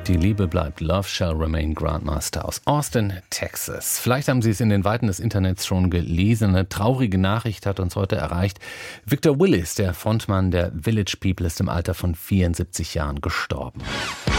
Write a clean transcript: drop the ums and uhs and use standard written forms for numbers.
Die Liebe bleibt, Love Shall Remain, Grandmaster aus Austin, Texas. Vielleicht haben Sie es in den Weiten des Internets schon gelesen. Eine traurige Nachricht hat uns heute erreicht. Victor Willis, der Frontmann der Village People, ist im Alter von 74 Jahren gestorben.